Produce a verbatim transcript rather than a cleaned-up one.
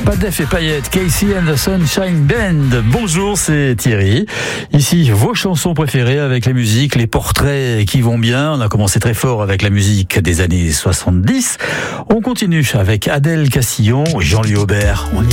Pas d'effet paillettes, Casey and the Sunshine Band. Bonjour, c'est Thierry. Ici, vos chansons préférées avec les musiques, les portraits qui vont bien. On a commencé très fort avec la musique des années soixante-dix. On continue avec Adèle Castillon, Jean-Louis Aubert. On y va ?